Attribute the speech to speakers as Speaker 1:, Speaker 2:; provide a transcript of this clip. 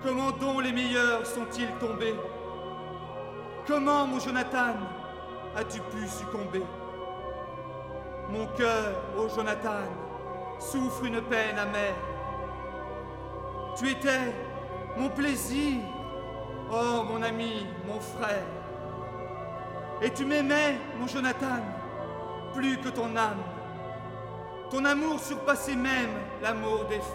Speaker 1: Comment donc les meilleurs sont-ils tombés? Comment, mon Jonathan, as-tu pu succomber? Mon cœur, ô Jonathan, souffre une peine amère. Tu étais mon plaisir, oh mon ami, mon frère. Et tu m'aimais, mon Jonathan, plus que ton âme. Ton amour surpassait même l'amour des femmes.